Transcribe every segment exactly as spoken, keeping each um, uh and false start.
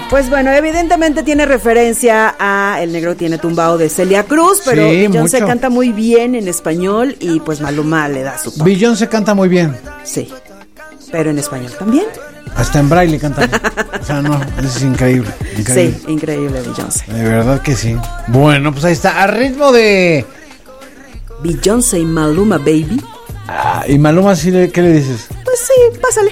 Pues bueno, evidentemente tiene referencia a El Negro Tiene Tumbao de Celia Cruz, pero Sí, Beyoncé mucho. canta muy bien en español y pues Maluma le da su toque. Beyoncé canta muy bien. Sí, pero en español también. Hasta en braille canta. O sea, no, es increíble, increíble. Sí, increíble Beyoncé. De verdad que sí. Bueno, pues ahí está. A ritmo de... Beyoncé y Maluma, baby. Ah, y Maluma, sí le- ¿qué le dices? Pues sí, pásale.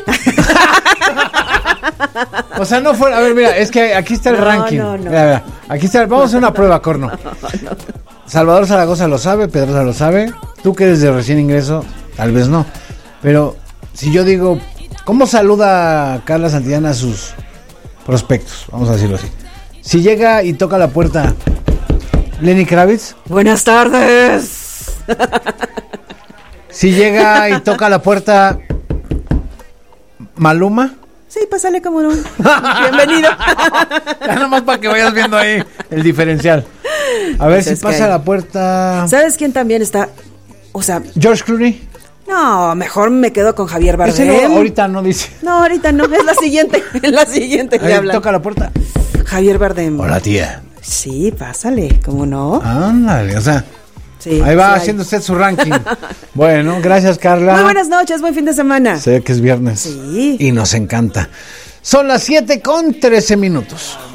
O sea, no fuera... A ver, mira, es que aquí está el No, ranking. no, no. Mira, mira, aquí está... Vamos a hacer una prueba, Corno. Salvador Zaragoza lo sabe, Pedrosa lo sabe. Tú que eres de recién ingreso, tal vez no. Pero si yo digo... ¿Cómo saluda Carla Santillana a sus prospectos? Vamos a decirlo así. Si llega y toca la puerta Lenny Kravitz. Buenas tardes. Si llega y toca la puerta Maluma. Sí, pásale como no. Bienvenido. Ya nomás para que vayas viendo ahí el diferencial. A ver Pues si es pasa que- la puerta. ¿Sabes quién también está? O sea, George Clooney. no, mejor me quedo con Javier Ese Bardem. no, ahorita no dice. No, ahorita no, es la siguiente, es la siguiente A que ver, hablan. toca la puerta. Javier Bardem. Hola, tía. Sí, pásale, ¿cómo no? Ándale, o sea, Sí, ahí va sí hay. haciendo usted su ranking. Bueno, gracias, Carla. Muy buenas noches, buen fin de semana. Sé que es viernes. Sí. Y nos encanta. Son las siete con trece minutos.